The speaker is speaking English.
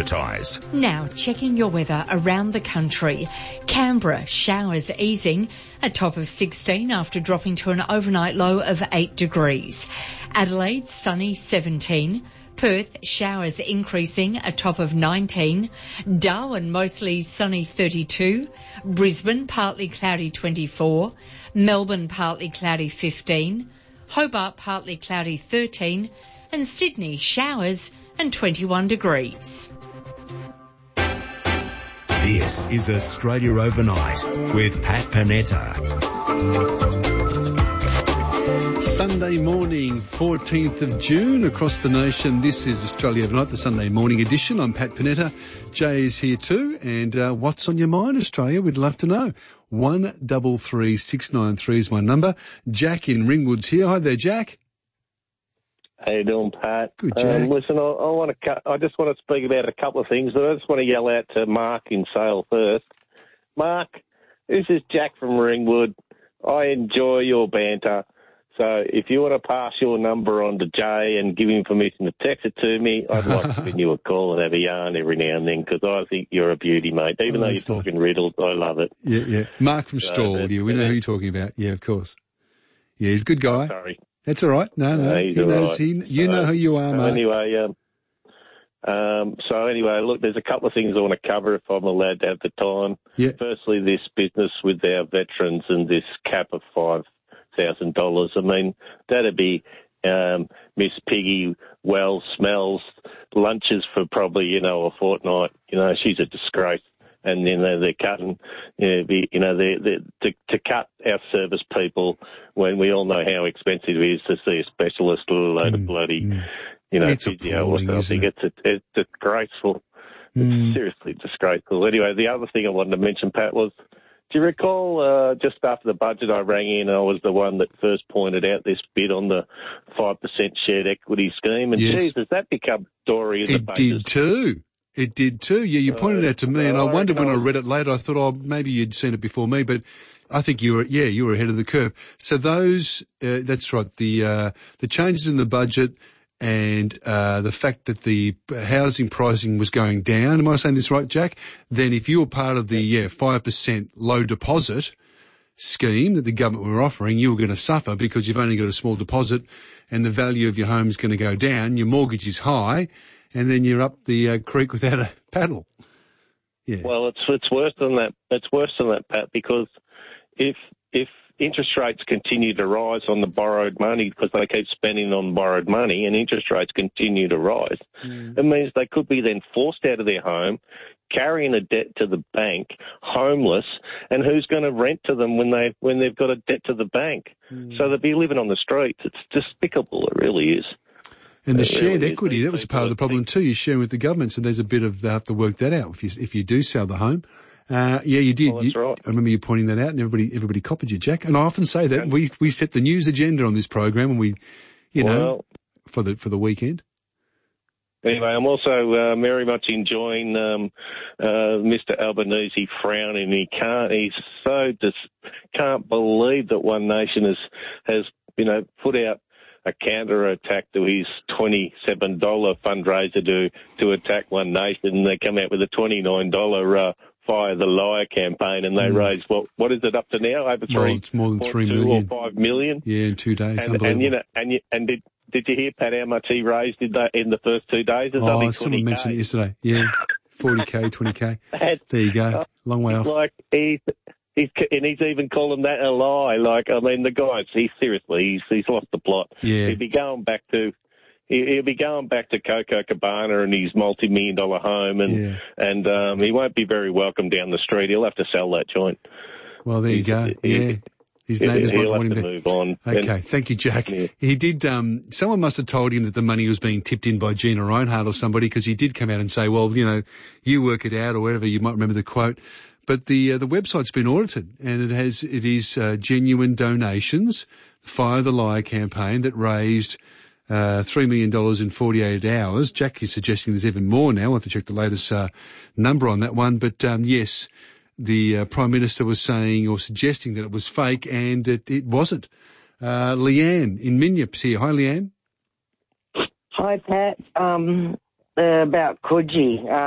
advertise. Now checking your weather around the country. Canberra, showers easing, a top of 16 after dropping to an overnight low of 8 degrees. Adelaide, sunny 17. Perth, showers increasing, a top of 19. Darwin, mostly sunny 32. Brisbane, partly cloudy 24. Melbourne, partly cloudy 15. Hobart, partly cloudy 13. And Sydney, showers and 21 degrees. This is Australia Overnight with Pat Panetta. Sunday morning, 14th of June, across the nation. This is Australia Overnight, the Sunday morning edition. I'm Pat Panetta. Jay is here too. And what's on your mind, Australia? We'd love to know. 133693 is my number. Jack in Ringwood's here. Hi there, Jack. How you doing, Pat? Good, Jack. Listen, I just want to speak about a couple of things, but I just want to yell out to Mark in Sale first. Mark, this is Jack from Ringwood. I enjoy your banter. So if you want to pass your number on to Jay and give him permission to text it to me, I'd like to give you a call and have a yarn every now and then, because I think you're a beauty, mate. Even though you're talking riddles, I love it. Yeah. Mark from Stawell. Yeah, we know who you're talking about. Yeah, of course. Yeah, he's a good guy. Oh, sorry. That's all right. No. He knows. Right. You know who you are, mate. Anyway, look, there's a couple of things I want to cover if I'm allowed to have the time. Yeah. Firstly, this business with our veterans and this cap of $5,000. I mean, that'd be Miss Piggy Wells Smells lunches for probably, a fortnight. She's a disgrace. And then they're cutting, to cut our service people when we all know how expensive it is to see a specialist or a load of bloody, physio or something. It's disgraceful. It's seriously disgraceful. Anyway, the other thing I wanted to mention, Pat, was, do you recall just after the budget I rang in, I was the one that first pointed out this bit on the 5% shared equity scheme? And yes. Geez, has that become story in the pages? It did too. Yeah, you pointed it out to me, and I wondered when I read it later, I thought, maybe you'd seen it before me, but I think you were ahead of the curve. So those, that's right, the changes in the budget and the fact that the housing pricing was going down. Am I saying this right, Jack? Then if you were part of the 5% low deposit scheme that the government were offering, you were going to suffer because you've only got a small deposit and the value of your home is going to go down. Your mortgage is high. And then you're up the creek without a paddle. Yeah. Well, it's worse than that. It's worse than that, Pat, because if interest rates continue to rise on the borrowed money because they keep spending on borrowed money and interest rates continue to rise, it means they could be then forced out of their home, carrying a debt to the bank, homeless, and who's going to rent to them when they've got a debt to the bank? So they'll be living on the streets. It's despicable. It really is. And the shared equity, that was part of the problem too. You're sharing with the government, so there's a bit of, they have to work that out if you do sell the home. You did. Well, that's right. I remember you pointing that out, and everybody copied you, Jack. And I often say that we set the news agenda on this program, and we, for the weekend. Anyway, I'm also very much enjoying Mr. Albanese frowning. He's can't believe that One Nation has put out a counter-attack to his $27 fundraiser to attack One Nation, and they come out with a $29 Fire the Liar campaign, and they raised, what is it up to now? It's more than 3 million. Or 5 million? Yeah, in 2 days. And did you hear, Pat, how much he raised in the first 2 days? Someone mentioned it yesterday. Yeah, 40K, 20K. There you go. Long way off. Like he's even calling that a lie. Like, I mean, the guy, he's lost the plot. Yeah. He'll be going back to Coco Cabana and his multi-million-dollar home, and he won't be very welcome down the street. He'll have to sell that joint. Well, there you go. His neighbours might want him to move on. Okay, thank you, Jack. Yeah. He did. Someone must have told him that the money was being tipped in by Gina Rinehart or somebody, because he did come out and say, "Well, you work it out," or whatever. You might remember the quote. But the website's been audited, and it is genuine donations. Fire the Liar campaign that raised $3 million in 48 hours. Jack is suggesting there's even more now. I'll have to check the latest number on that one. But yes, the Prime Minister was saying or suggesting that it was fake, and it wasn't. Leanne in Minyip's here. Hi, Leanne. Hi, Pat. About Coogee.